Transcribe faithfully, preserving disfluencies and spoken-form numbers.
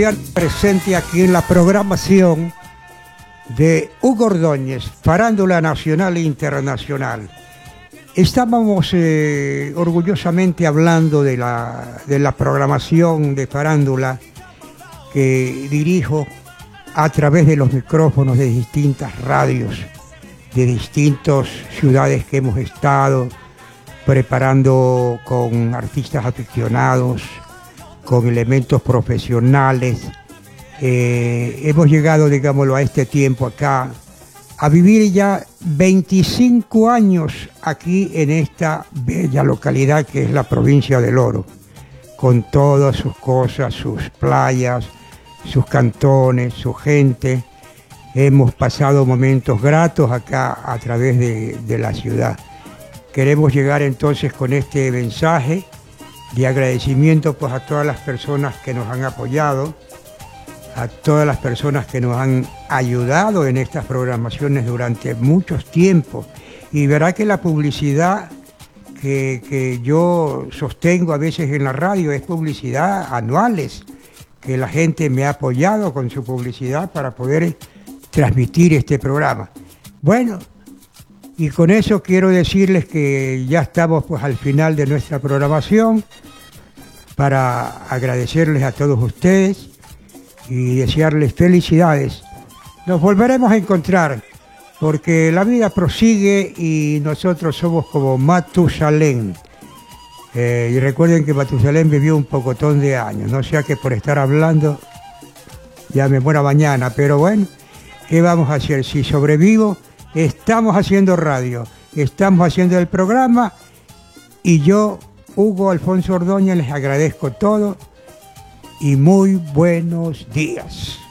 Presente aquí en la programación de Hugo Ordóñez, Farándula Nacional e Internacional. Estábamos eh, orgullosamente hablando de la, de la programación de Farándula que dirijo a través de los micrófonos de distintas radios, de distintas ciudades que hemos estado preparando con artistas aficionados, con elementos profesionales. Eh, hemos llegado, digámoslo, a este tiempo acá, a vivir ya veinticinco años aquí en esta bella localidad que es la provincia del Oro, con todas sus cosas, sus playas, sus cantones, su gente. Hemos pasado momentos gratos acá a través de, de la ciudad. Queremos llegar entonces con este mensaje de agradecimiento pues, a todas las personas que nos han apoyado, a todas las personas que nos han ayudado en estas programaciones durante muchos tiempos. Y verá que la publicidad que, que yo sostengo a veces en la radio es publicidad anuales, que la gente me ha apoyado con su publicidad para poder transmitir este programa. Bueno, y con eso quiero decirles que ya estamos pues al final de nuestra programación, para agradecerles a todos ustedes y desearles felicidades. Nos volveremos a encontrar porque la vida prosigue y nosotros somos como Matusalén. Eh, y recuerden que Matusalén vivió un pocotón de años, no sea que por estar hablando ya me muera mañana, pero bueno, ¿qué vamos a hacer? Si sobrevivo, estamos haciendo radio, estamos haciendo el programa y yo, Hugo Alfonso Ordóñez, les agradezco todo y muy buenos días.